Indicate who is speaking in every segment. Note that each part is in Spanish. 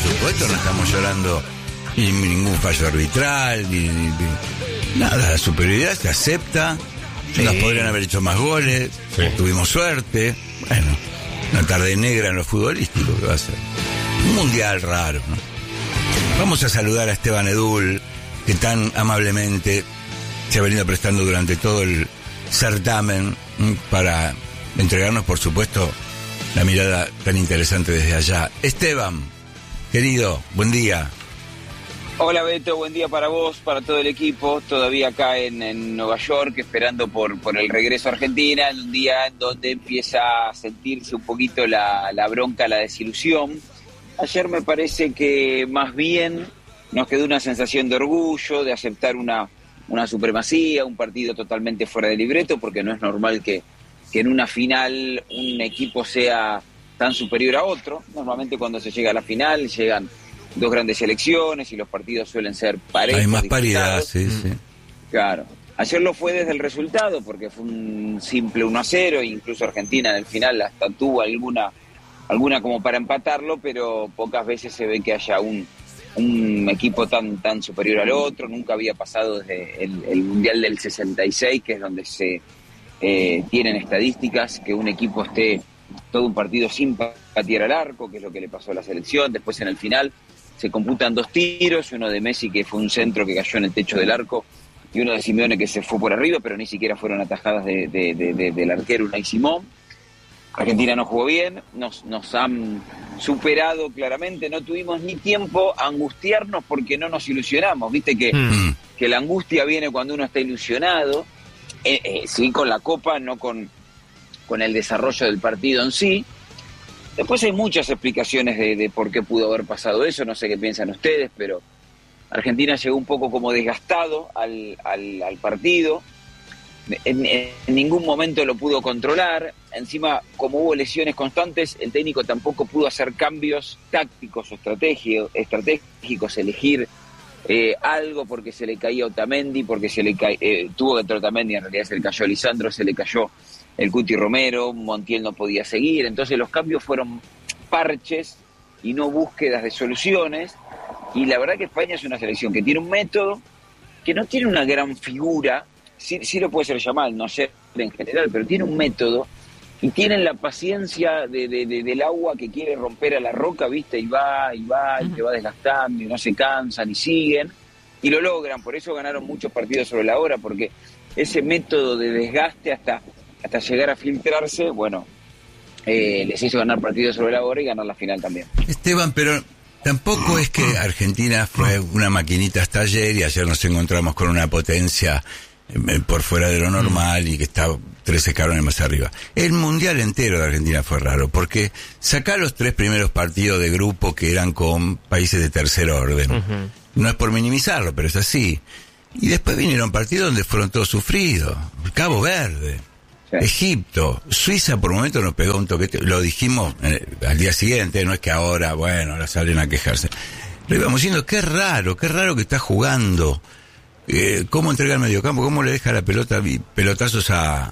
Speaker 1: supuesto, no estamos llorando ni ningún fallo arbitral, ni nada. La superioridad se acepta. Sí. Nos podrían haber hecho más goles, sí. Tuvimos suerte. Bueno, una tarde negra en lo futbolístico que va a ser. Un mundial raro, ¿no? Vamos a saludar a Esteban Edul, que tan amablemente se ha venido prestando durante todo el certamen para entregarnos, por supuesto, la mirada tan interesante desde allá. Esteban, querido, buen día.
Speaker 2: Hola Beto, buen día para vos, para todo el equipo, todavía acá en Nueva York, esperando por el regreso a Argentina, en un día en donde empieza a sentirse un poquito la bronca, la desilusión. Ayer me parece que más bien nos quedó una sensación de orgullo, de aceptar una supremacía, un partido totalmente fuera de libreto, porque no es normal que en una final un equipo sea tan superior a otro. Normalmente cuando se llega a la final llegan dos grandes selecciones y los partidos suelen ser parejos.
Speaker 1: Hay más paridad, sí.
Speaker 2: Claro. Ayer lo fue desde el resultado, porque fue un simple 1-0, incluso Argentina en el final hasta tuvo alguna como para empatarlo, pero pocas veces se ve que haya un equipo tan superior al otro. Nunca había pasado desde el Mundial del 66, que es donde se tienen estadísticas, que un equipo esté todo un partido sin patear al arco, que es lo que le pasó a la selección. Después en el final se computan 2 tiros, uno de Messi que fue un centro que cayó en el techo del arco y uno de Simeone que se fue por arriba, pero ni siquiera fueron atajadas del arquero Unai Simón. Argentina no jugó bien, nos han superado claramente, no tuvimos ni tiempo a angustiarnos porque no nos ilusionamos. Viste que la angustia viene cuando uno está ilusionado, sí, con la Copa, no con el desarrollo del partido en sí. Después hay muchas explicaciones de por qué pudo haber pasado eso, no sé qué piensan ustedes, pero Argentina llegó un poco como desgastado al partido, en ningún momento lo pudo controlar. Encima, como hubo lesiones constantes, el técnico tampoco pudo hacer cambios tácticos o estratégicos, elegir algo, porque se le caía Otamendi, porque tuvo que entrar Otamendi, en realidad se le cayó Lisandro, se le cayó el Cuti Romero, Montiel no podía seguir. Entonces los cambios fueron parches y no búsquedas de soluciones. Y la verdad que España es una selección que tiene un método, que no tiene una gran figura, sí lo puede ser llamar, no sé en general, pero tiene un método y tienen la paciencia del agua que quiere romper a la roca, ¿viste? Y va, y te va desgastando y no se cansan y siguen y lo logran. Por eso ganaron muchos partidos sobre la hora, porque ese método de desgaste hasta llegar a filtrarse, bueno, les hizo ganar partidos sobre la hora y ganar la final también.
Speaker 1: Esteban, pero tampoco es que Argentina fue una maquinita hasta ayer y ayer nos encontramos con una potencia por fuera de lo normal y que está 13 escalones más arriba. El mundial entero de Argentina fue raro, porque sacá los 3 primeros partidos de grupo que eran con países de tercer orden. Uh-huh. No es por minimizarlo, pero es así. Y después vinieron partidos donde fueron todos sufridos. Cabo Verde, sí. Egipto, Suiza por un momento nos pegó un toquete, lo dijimos al día siguiente, no es que ahora, bueno, ahora salen a quejarse. Lo íbamos diciendo, qué raro que está jugando. ¿Cómo entrega el mediocampo? ¿Cómo le deja la pelotazos a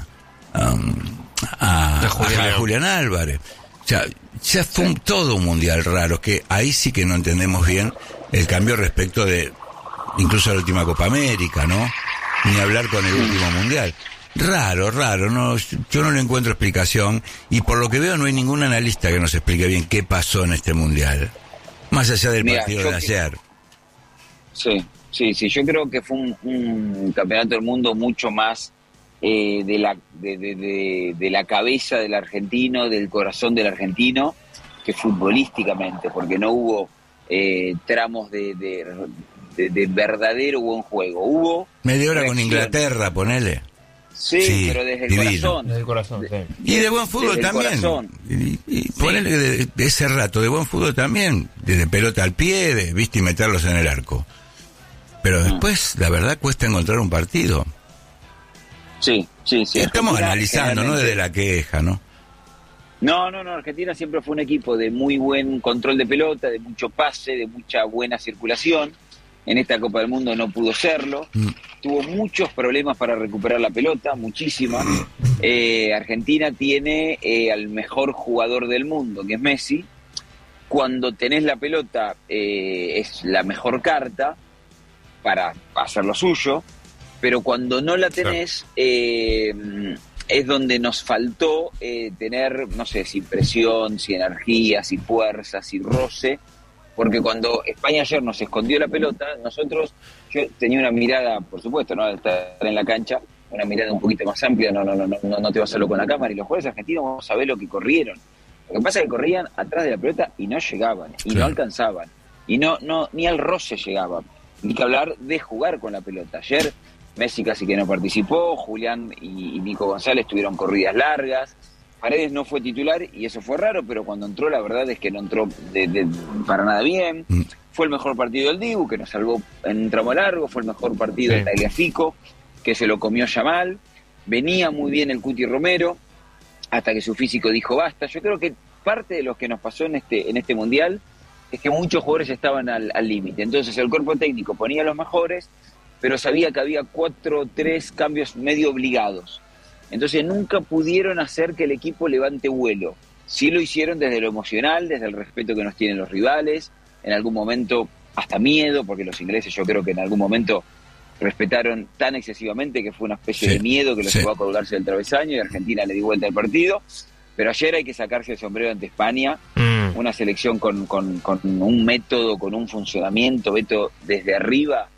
Speaker 1: Julián Álvarez? O sea, ya fue todo un mundial raro, que ahí sí que no entendemos bien el cambio respecto de incluso a la última Copa América, ¿no? Ni hablar con el último mundial. Raro, no, yo no le encuentro explicación, y por lo que veo no hay ningún analista que nos explique bien qué pasó en este mundial, más allá del partido de ayer.
Speaker 2: Sí, yo creo que fue un campeonato del mundo mucho más de la cabeza del argentino, del corazón del argentino, que futbolísticamente, porque no hubo tramos de verdadero buen juego. Hubo
Speaker 1: media hora con Inglaterra, ponele.
Speaker 2: Sí, pero desde el corazón.
Speaker 3: Desde el corazón, sí.
Speaker 1: Y de buen fútbol también. Y ponele que de ese rato, de buen fútbol también, desde pelota al pie, viste, y meterlos en el arco. Pero después, la verdad, cuesta encontrar un partido.
Speaker 2: Sí.
Speaker 1: Estamos
Speaker 2: Argentina,
Speaker 1: analizando, no desde la queja, ¿no?
Speaker 2: No, Argentina siempre fue un equipo de muy buen control de pelota, de mucho pase, de mucha buena circulación. En esta Copa del Mundo no pudo serlo. Tuvo muchos problemas para recuperar la pelota, muchísimas. Argentina tiene al mejor jugador del mundo, que es Messi, cuando tenés la pelota es la mejor carta para hacer lo suyo, pero cuando no la tenés es donde nos faltó tener, no sé, si presión, si energía, si fuerza, si roce, porque cuando España ayer nos escondió la pelota, yo tenía una mirada, por supuesto, ¿no?, al estar en la cancha, una mirada un poquito más amplia, no te vas solo con la cámara, y los jugadores argentinos vamos a ver lo que corrieron. Lo que pasa es que corrían atrás de la pelota y no llegaban, y no alcanzaban, y ni al roce llegaban, ni que hablar de jugar con la pelota. Ayer Messi casi que no participó, Julián y Nico González tuvieron corridas largas, Paredes no fue titular y eso fue raro, pero cuando entró la verdad es que no entró para nada bien. Fue el mejor partido del Dibu, que nos salvó en un tramo largo, fue el mejor partido de Tagliafico, que se lo comió Yamal, venía muy bien el Cuti Romero, hasta que su físico dijo basta. Yo creo que parte de lo que nos pasó en este Mundial es que muchos jugadores estaban al límite, entonces el cuerpo técnico ponía a los mejores, pero sabía que había 4 o 3 cambios medio obligados. Entonces nunca pudieron hacer que el equipo levante vuelo. Sí lo hicieron desde lo emocional, desde el respeto que nos tienen los rivales, en algún momento hasta miedo, porque los ingleses yo creo que en algún momento respetaron tan excesivamente que fue una especie de miedo que los llevó a colgarse del travesaño y Argentina le dio vuelta al partido. Pero ayer hay que sacarse el sombrero ante España, una selección con un método, con un funcionamiento, Beto, desde arriba.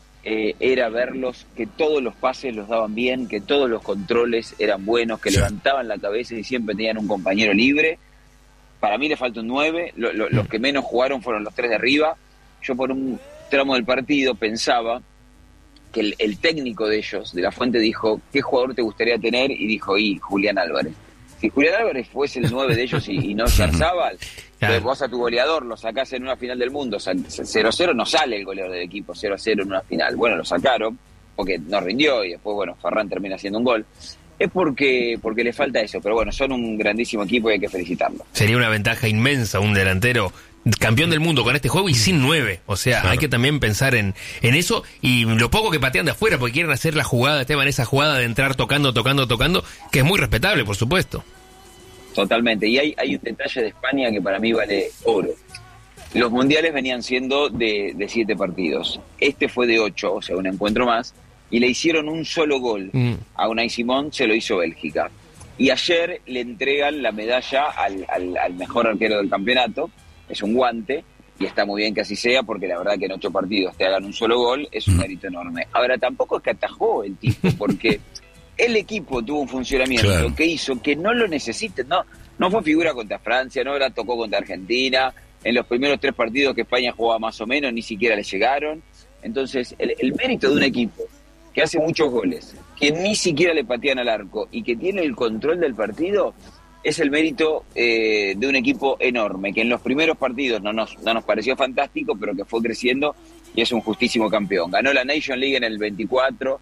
Speaker 2: Era verlos, que todos los pases los daban bien, que todos los controles eran buenos, que levantaban la cabeza y siempre tenían un compañero libre. Para mí le falta un 9, los que menos jugaron fueron los 3 de arriba. Yo por un tramo del partido pensaba que el técnico de ellos, de la Fuente, dijo, ¿qué jugador te gustaría tener? Y dijo, Julián Álvarez. Si Julián Álvarez fuese el 9 de ellos y no Yarzábal, pues vos a tu goleador lo sacás en una final del mundo, 0-0 no sale el goleador del equipo, 0-0 en una final. Bueno, lo sacaron porque no rindió y después, bueno, Ferran termina haciendo un gol. Es porque le falta eso, pero bueno, son un grandísimo equipo y hay que felicitarlo.
Speaker 3: Sería una ventaja inmensa un delantero campeón del mundo con este juego y sin 9, o sea, hay que también pensar en eso, y lo poco que patean de afuera porque quieren hacer la jugada, Esteban, esa jugada de entrar tocando, que es muy respetable, por supuesto.
Speaker 2: Totalmente, y hay un detalle de España que para mí vale oro. Los mundiales venían siendo de 7 partidos, este fue de 8, o sea, un encuentro más, y le hicieron un solo gol a Unai Simón, se lo hizo Bélgica, y ayer le entregan la medalla al mejor arquero del campeonato. Es un guante, y está muy bien que así sea, porque la verdad que en 8 partidos te hagan un solo gol es un mérito enorme. Ahora, tampoco es que atajó el tipo, porque el equipo tuvo un funcionamiento que hizo que no lo necesiten. No fue figura contra Francia, no la tocó contra Argentina. En los primeros 3 partidos que España jugaba más o menos, ni siquiera le llegaron. Entonces, el mérito de un equipo que hace muchos goles, que ni siquiera le patean al arco y que tiene el control del partido, es el mérito de un equipo enorme, que en los primeros partidos no nos pareció fantástico, pero que fue creciendo y es un justísimo campeón. Ganó la Nation League en el 24,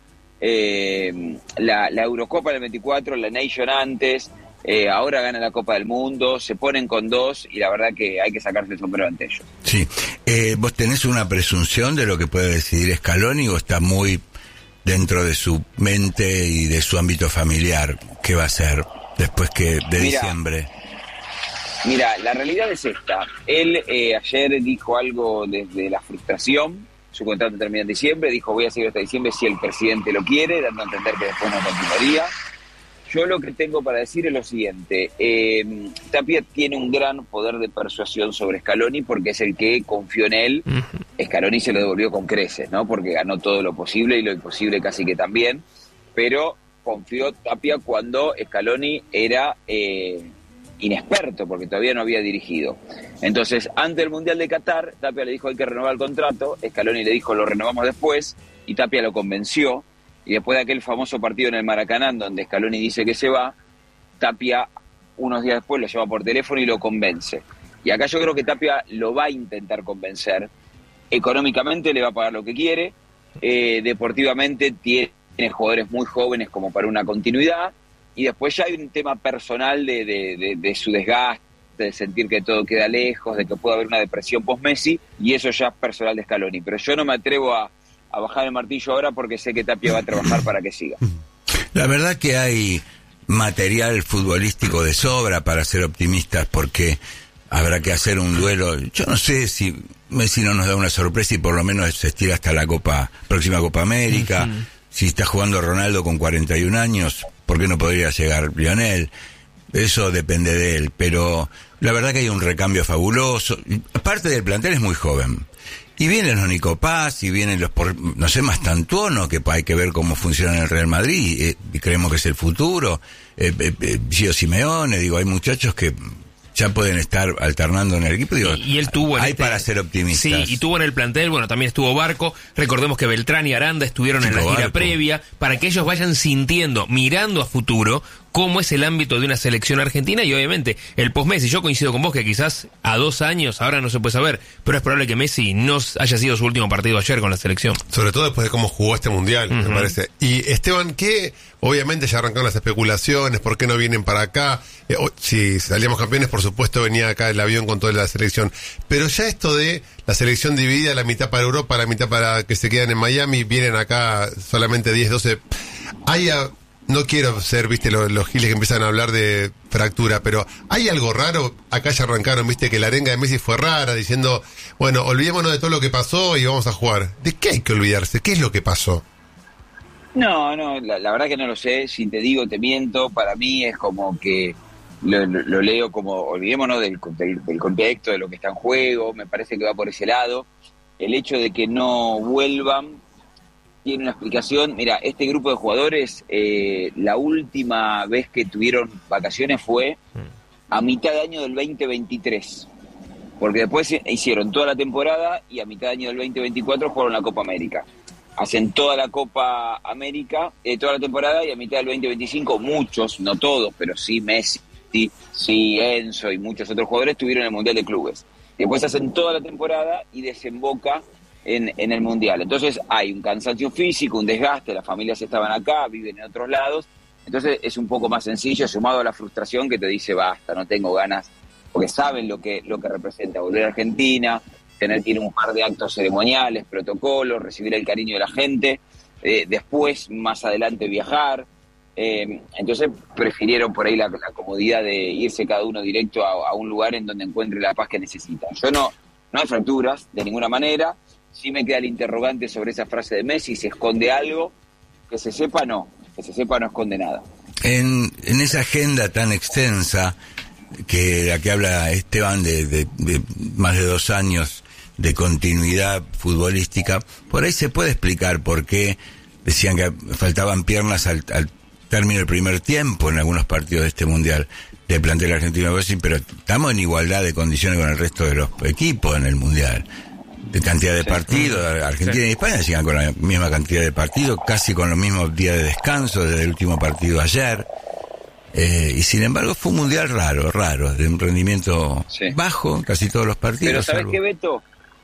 Speaker 2: la Eurocopa en el 24, la Nation antes, ahora gana la Copa del Mundo, se ponen con 2 y la verdad que hay que sacarse el sombrero ante ellos.
Speaker 1: Sí, ¿vos tenés una presunción de lo que puede decidir Scaloni o está muy dentro de su mente y de su ámbito familiar? ¿Qué va a hacer después de diciembre?
Speaker 2: Mira, la realidad es esta. Él ayer dijo algo desde la frustración. Su contrato termina en diciembre. Dijo, voy a seguir hasta diciembre si el presidente lo quiere, dando a entender que después no continuaría. Yo lo que tengo para decir es lo siguiente. Tapia tiene un gran poder de persuasión sobre Scaloni porque es el que confió en él. Scaloni se lo devolvió con creces, ¿no? Porque ganó todo lo posible y lo imposible casi que también. Pero confió Tapia cuando Scaloni era inexperto, porque todavía no había dirigido. Entonces, antes del Mundial de Qatar, Tapia le dijo hay que renovar el contrato, Scaloni le dijo lo renovamos después, y Tapia lo convenció, y después de aquel famoso partido en el Maracaná, donde Scaloni dice que se va, Tapia unos días después lo llama por teléfono y lo convence. Y acá yo creo que Tapia lo va a intentar convencer. Económicamente le va a pagar lo que quiere, deportivamente tiene jugadores muy jóvenes como para una continuidad, y después ya hay un tema personal de su desgaste, de sentir que todo queda lejos, de que puede haber una depresión post-Messi, y eso ya es personal de Scaloni. Pero yo no me atrevo a bajar el martillo ahora porque sé que Tapia va a trabajar para que siga.
Speaker 1: La verdad que hay material futbolístico de sobra para ser optimistas, porque habrá que hacer un duelo. Yo no sé si Messi no nos da una sorpresa y por lo menos se estira hasta la próxima Copa América. Si está jugando Ronaldo con 41 años, ¿por qué no podría llegar Lionel? Eso depende de él, pero la verdad que hay un recambio fabuloso. Parte del plantel es muy joven. Y vienen los Nico Paz, y vienen los, no sé, Mastantuono, que hay que ver cómo funciona en el Real Madrid, y creemos que es el futuro. Gio Simeone, hay muchachos que ya pueden estar alternando en el equipo.
Speaker 3: Y él tuvo
Speaker 1: hay para ser optimistas.
Speaker 3: Sí, y tuvo en el plantel, también estuvo Barco. Recordemos que Beltrán y Aranda estuvieron en la gira previa, para que ellos vayan sintiendo, mirando a futuro, cómo es el ámbito de una selección argentina. Y obviamente el post-Messi, yo coincido con vos que quizás a 2 años, ahora no se puede saber, pero es probable que Messi no haya sido su último partido ayer con la selección.
Speaker 4: Sobre todo después de cómo jugó este mundial, me parece. Y Esteban, que obviamente ya arrancaron las especulaciones, ¿por qué no vienen para acá? Si salíamos campeones, por supuesto venía acá el avión con toda la selección. Pero ya esto de la selección dividida, la mitad para Europa, la mitad para que se quedan en Miami, vienen acá solamente 10, 12. No quiero ser, los giles que empiezan a hablar de fractura, pero ¿hay algo raro? Acá ya arrancaron, que la arenga de Messi fue rara, diciendo, olvidémonos de todo lo que pasó y vamos a jugar. ¿De qué hay que olvidarse? ¿Qué es lo que pasó?
Speaker 2: No, la verdad que no lo sé. Si te digo, te miento. Para mí es como que lo leo como, olvidémonos del contexto, de lo que está en juego. Me parece que va por ese lado. El hecho de que no vuelvan tiene una explicación. Mira, este grupo de jugadores, la última vez que tuvieron vacaciones fue a mitad de año del 2023, porque después hicieron toda la temporada y a mitad de año del 2024 jugaron la Copa América. Hacen toda la Copa América, toda la temporada, y a mitad del 2025 muchos, no todos, pero sí Messi, sí Enzo y muchos otros jugadores tuvieron el Mundial de Clubes. Después hacen toda la temporada y desemboca en el Mundial. Entonces hay un cansancio físico, un desgaste, las familias estaban acá, viven en otros lados, entonces es un poco más sencillo, sumado a la frustración que te dice basta, no tengo ganas, porque saben lo que representa volver a Argentina, tener que ir un par de actos ceremoniales, protocolos, recibir el cariño de la gente, después, más adelante, viajar. Entonces prefirieron por ahí la comodidad de irse cada uno directo a un lugar en donde encuentre la paz que necesita. Yo no hay fracturas de ninguna manera. Sí me queda el interrogante sobre esa frase de Messi, ¿se esconde algo? Que se sepa no esconde nada.
Speaker 1: En esa agenda tan extensa que la que habla Esteban de más de 2 años de continuidad futbolística, por ahí se puede explicar por qué decían que faltaban piernas al término del primer tiempo en algunos partidos de este mundial del plantel argentino, pero estamos en igualdad de condiciones con el resto de los equipos en el mundial. De cantidad de partidos, Argentina y España llegan con la misma cantidad de partidos, casi con los mismos días de descanso desde el último partido ayer, y sin embargo fue un mundial raro, de un rendimiento bajo en casi todos los partidos.
Speaker 2: Pero ¿sabes qué, Beto?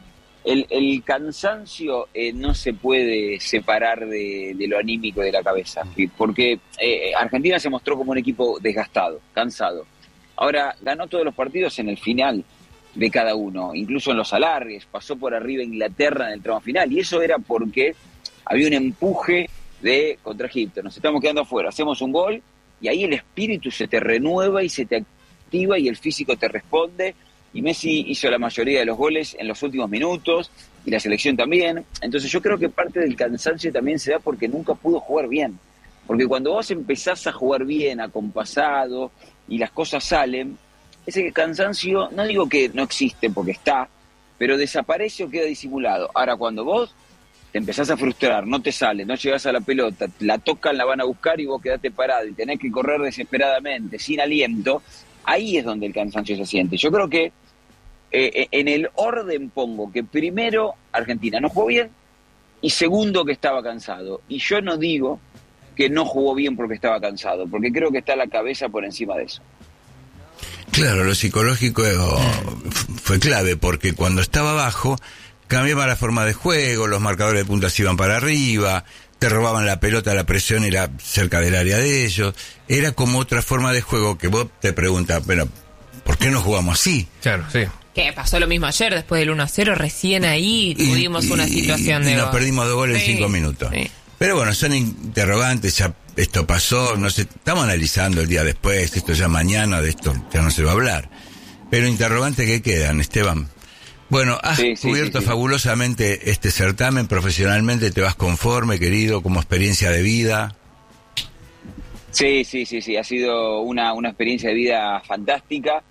Speaker 2: El cansancio no se puede separar de lo anímico de la cabeza, porque Argentina se mostró como un equipo desgastado, cansado. Ahora, ganó todos los partidos en el final de cada uno, incluso en los alargues, pasó por arriba Inglaterra en el tramo final, y eso era porque había un empuje contra Egipto, nos estamos quedando afuera, hacemos un gol, y ahí el espíritu se te renueva y se te activa y el físico te responde, y Messi hizo la mayoría de los goles en los últimos minutos, y la selección también. Entonces yo creo que parte del cansancio también se da porque nunca pudo jugar bien, porque cuando vos empezás a jugar bien, acompasado, y las cosas salen, ese cansancio, no digo que no existe porque está, pero desaparece o queda disimulado. Ahora, cuando vos te empezás a frustrar, no te sale, no llegás a la pelota, la tocan, la van a buscar y vos quedate parado y tenés que correr desesperadamente, sin aliento, ahí es donde el cansancio se siente. Yo creo que en el orden pongo que primero Argentina no jugó bien y segundo que estaba cansado. Y yo no digo que no jugó bien porque estaba cansado, porque creo que está la cabeza por encima de eso.
Speaker 1: Claro, lo psicológico fue clave, porque cuando estaba abajo cambiaba la forma de juego, los marcadores de puntas iban para arriba, te robaban la pelota, la presión era cerca del área de ellos, era como otra forma de juego que vos te preguntas, bueno, ¿por qué no jugamos así?
Speaker 3: Claro, sí.
Speaker 5: Que pasó lo mismo ayer, después del 1-0, recién ahí tuvimos una situación de...
Speaker 1: Y nos perdimos 2 goles en 5 minutos. Sí. Pero bueno, son interrogantes, ya esto pasó, no sé, estamos analizando el día después, esto ya mañana, de esto ya no se va a hablar. Pero interrogantes que quedan, Esteban. Bueno, has
Speaker 2: Sí.
Speaker 1: cubierto fabulosamente este certamen profesionalmente, ¿te vas conforme, querido, como experiencia de vida?
Speaker 2: Sí, ha sido una experiencia de vida fantástica,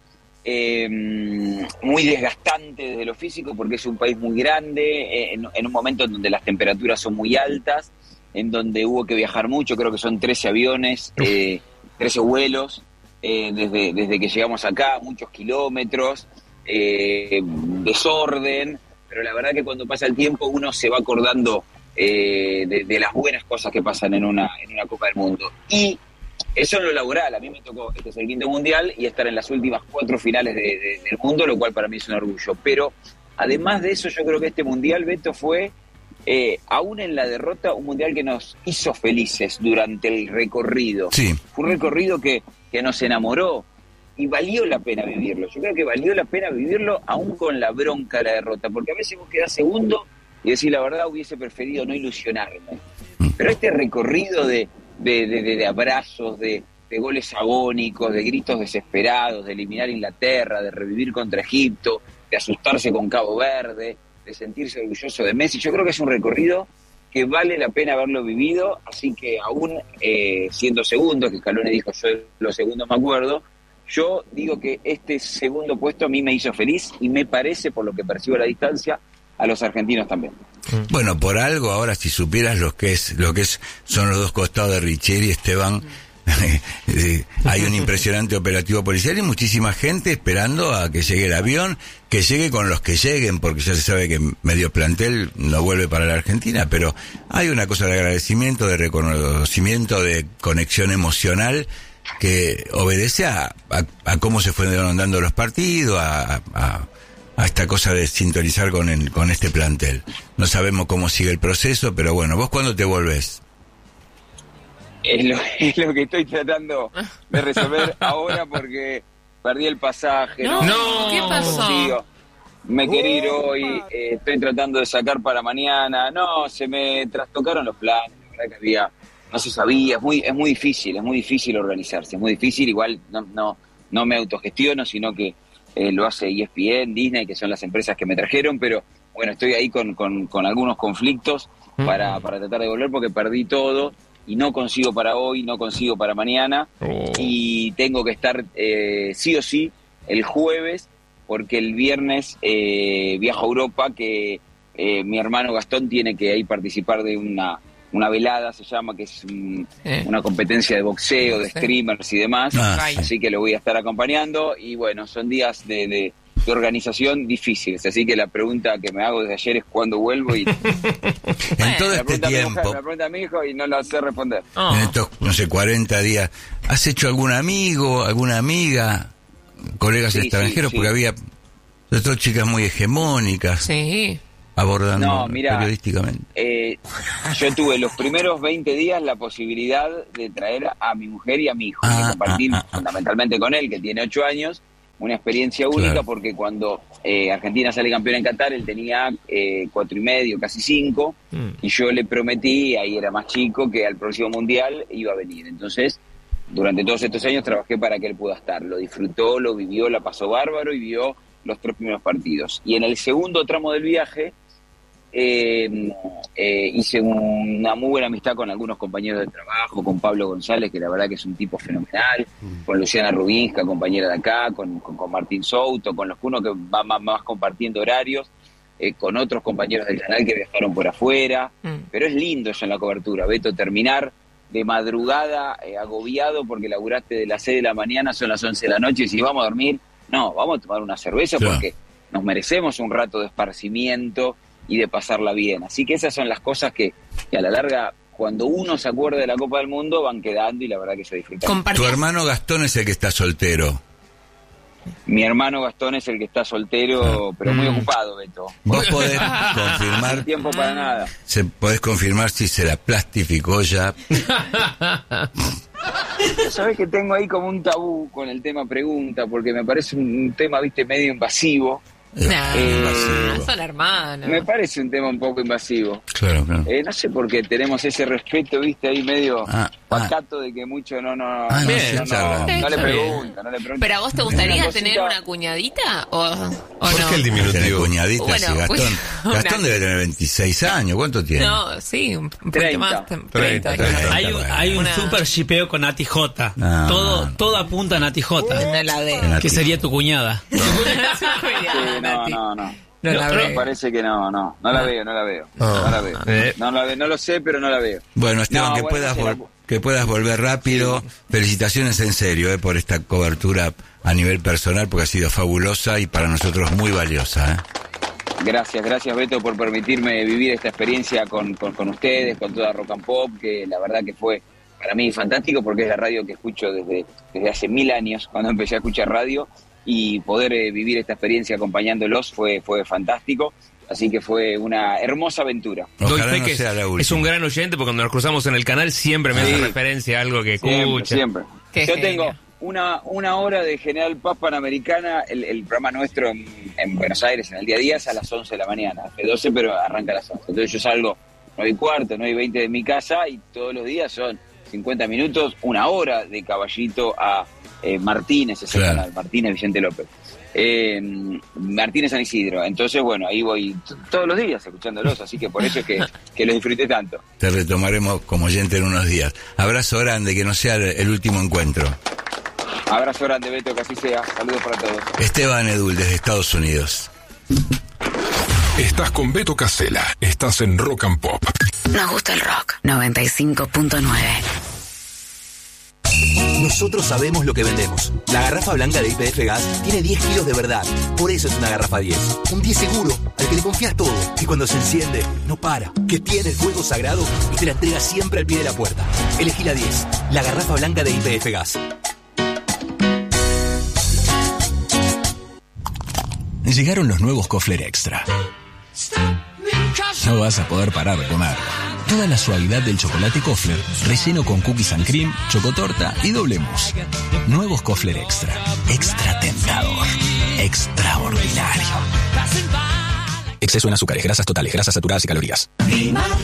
Speaker 2: muy desgastante desde lo físico porque es un país muy grande, en un momento en donde las temperaturas son muy altas, en donde hubo que viajar mucho, creo que son 13 aviones, 13 vuelos, desde que llegamos acá, muchos kilómetros, desorden, pero la verdad que cuando pasa el tiempo uno se va acordando de las buenas cosas que pasan en una Copa del Mundo. Y eso en lo laboral, a mí me tocó, este es el 5º mundial y estar en las últimas 4 finales del mundo, lo cual para mí es un orgullo. Pero además de eso, yo creo que este mundial, Beto, fue, aún en la derrota, un mundial que nos hizo felices durante el recorrido.
Speaker 1: Sí.
Speaker 2: Fue un recorrido que nos enamoró y valió la pena vivirlo. Yo creo que valió la pena vivirlo aún con la bronca de la derrota, porque a veces vos quedás segundo y decís, la verdad, hubiese preferido no ilusionarme. Pero este recorrido de abrazos, de goles agónicos, de gritos desesperados, de eliminar a Inglaterra, de revivir contra Egipto, de asustarse con Cabo Verde, de sentirse orgulloso de Messi, yo creo que es un recorrido que vale la pena haberlo vivido, así que aún siendo segundo, que Scaloni dijo yo de los segundos me acuerdo, yo digo que este segundo puesto a mí me hizo feliz y me parece, por lo que percibo a la distancia, a los argentinos también.
Speaker 1: Bueno, por algo ahora, si supieras lo que son los dos costados de Richeri, Esteban, hay un impresionante operativo policial y muchísima gente esperando a que llegue el avión, que llegue con los que lleguen, porque ya se sabe que medio plantel no vuelve para la Argentina, pero hay una cosa de agradecimiento, de reconocimiento, de conexión emocional que obedece a cómo se fueron dando los partidos, a esta cosa de sintonizar con este plantel. No sabemos cómo sigue el proceso, pero bueno, ¿vos cuándo te volvés?
Speaker 2: Es lo que estoy tratando de resolver ahora porque perdí el pasaje.
Speaker 5: No, ¿qué pasó?
Speaker 2: Consigo. Me quería ir hoy, estoy tratando de sacar para mañana. No, se me trastocaron los planes, la verdad que no se sabía, es muy difícil organizarse, es muy difícil, igual no me autogestiono, sino que lo hace ESPN, Disney, que son las empresas que me trajeron, pero bueno, estoy ahí con algunos conflictos para tratar de volver porque perdí todo y no consigo para hoy, no consigo para mañana y tengo que estar sí o sí el jueves porque el viernes viajo a Europa que mi hermano Gastón tiene que ahí participar de una velada, se llama, que es una competencia de boxeo, de streamers y demás, así que lo voy a estar acompañando y bueno, son días de organización difíciles, así que la pregunta que me hago desde ayer es cuándo vuelvo y
Speaker 1: en todo este tiempo,
Speaker 2: me pregunta a mi hijo y no lo sé responder.
Speaker 1: En estos, 40 días, ¿has hecho algún amigo, alguna amiga, colegas extranjeros? Porque había otras chicas muy hegemónicas.
Speaker 5: Sí.
Speaker 1: Abordando periodísticamente.
Speaker 2: Yo tuve los primeros 20 días la posibilidad de traer a mi mujer y a mi hijo, y compartir fundamentalmente con él, que tiene 8 años, una experiencia única, porque cuando Argentina sale campeón en Qatar, él tenía 4 y medio, casi 5, y yo le prometí, ahí era más chico, que al próximo Mundial iba a venir. Entonces, durante todos estos años trabajé para que él pueda estar. Lo disfrutó, lo vivió, la pasó bárbaro y vio los 3 primeros partidos. Y en el segundo tramo del viaje, hice una muy buena amistad con algunos compañeros de trabajo, con Pablo González, que la verdad que es un tipo fenomenal, con Luciana Rubinska, compañera de acá, con Martín Souto, con los que uno que va más compartiendo horarios, con otros compañeros del canal que viajaron por afuera, pero es lindo eso en la cobertura, Beto, terminar de madrugada agobiado porque laburaste de las 6 de la mañana, son las 11 de la noche y si vamos a dormir, no, vamos a tomar una cerveza porque nos merecemos un rato de esparcimiento y de pasarla bien. Así que esas son las cosas que a la larga, cuando uno se acuerda de la Copa del Mundo, van quedando y la verdad que se disfrutan.
Speaker 1: Tu hermano Gastón es el que está soltero.
Speaker 2: Mi hermano Gastón es el que está soltero, pero muy ocupado, Beto.
Speaker 1: Vos podés confirmar.
Speaker 2: No hay tiempo para nada.
Speaker 1: Podés confirmar si se la plastificó ya.
Speaker 2: Sabés que tengo ahí como un tabú con el tema pregunta, porque me parece un tema, viste, medio invasivo.
Speaker 1: invasivo.
Speaker 5: Son hermanos.
Speaker 2: Me parece un tema un poco invasivo.
Speaker 1: Claro.
Speaker 2: No sé por qué tenemos ese respeto, viste, ahí medio pacato de que mucho no le pregunta.
Speaker 5: ¿Pero a vos te gustaría
Speaker 2: Una
Speaker 5: tener
Speaker 2: cosita-
Speaker 5: una cuñadita o
Speaker 4: ¿Por
Speaker 5: no?
Speaker 4: qué el
Speaker 1: Tener
Speaker 4: diminutivo?
Speaker 1: cuñadita,
Speaker 5: Bueno,
Speaker 1: sí,
Speaker 5: pues,
Speaker 1: Gastón debe tener 26 años. ¿Cuánto tiene?
Speaker 5: No, sí, un poquito
Speaker 2: 30.
Speaker 5: más.
Speaker 4: 30.
Speaker 6: Hay un
Speaker 5: Una-
Speaker 6: super shipeo con Nati J.
Speaker 1: No.
Speaker 6: Todo apunta a Nati J.
Speaker 5: No la veo.
Speaker 1: Nati.
Speaker 6: Que sería tu cuñada.
Speaker 2: Sí,
Speaker 5: Nati.
Speaker 2: no.
Speaker 5: No la
Speaker 2: Me
Speaker 5: veo.
Speaker 2: parece que no la veo. No la sé, pero no la veo.
Speaker 1: Bueno, Esteban,
Speaker 2: No,
Speaker 1: que,
Speaker 2: bueno,
Speaker 1: puedas
Speaker 2: sí,
Speaker 1: que puedas volver rápido. Felicitaciones en serio por esta cobertura a nivel personal, porque ha sido fabulosa y para nosotros muy valiosa.
Speaker 2: Gracias Beto por permitirme vivir esta experiencia con ustedes, con toda Rock and Pop, que la verdad que fue para mí fantástico porque es la radio que escucho desde hace 1000 años, cuando empecé a escuchar radio, y poder vivir esta experiencia acompañándolos fue fantástico, así que fue una hermosa aventura.
Speaker 3: Doy
Speaker 1: Ojalá
Speaker 3: fe
Speaker 1: no
Speaker 3: que
Speaker 1: sea la última.
Speaker 3: es un gran oyente porque cuando nos cruzamos en el canal siempre me hace referencia a algo que escucha.
Speaker 2: Siempre.
Speaker 5: Qué
Speaker 2: Yo
Speaker 5: genio.
Speaker 2: tengo una hora de General Paz Panamericana, el programa nuestro en Buenos Aires, en el día a día, es a las 11 de la mañana, de 12, pero arranca a las 11. Entonces yo salgo 9:15, 9:20 de mi casa y todos los días son 50 minutos, una hora de Caballito a Martínez, ese
Speaker 1: Claro.
Speaker 2: canal, Martínez Vicente López. Martínez San Isidro. Entonces, bueno, ahí voy todos los días escuchándolos, así que por eso es que los disfruté tanto.
Speaker 1: Te retomaremos como oyente en unos días. Abrazo grande, que no sea el último encuentro.
Speaker 2: Abrazo grande, Beto, que así sea. Saludos para todos.
Speaker 1: Esteban Edul, desde Estados Unidos.
Speaker 7: Estás con Beto Casella. Estás en Rock and Pop.
Speaker 8: Nos gusta el rock. 95.9.
Speaker 9: Nosotros sabemos lo que vendemos. La garrafa blanca de YPF Gas tiene 10 kilos de verdad. Por eso es una garrafa 10. Un 10 seguro, al que le confías todo. Y cuando se enciende, no para. Que tiene el fuego sagrado y te la entrega siempre al pie de la puerta. Elegí la 10. La garrafa blanca de YPF Gas.
Speaker 10: Llegaron los nuevos Kofler Extra. No vas a poder parar de comer. Toda la suavidad del chocolate Kofler, relleno con cookies and cream, chocotorta y doble mousse. Nuevos Kofler Extra. Extra tentador. Extraordinario. Exceso en azúcares, grasas totales, grasas saturadas y calorías.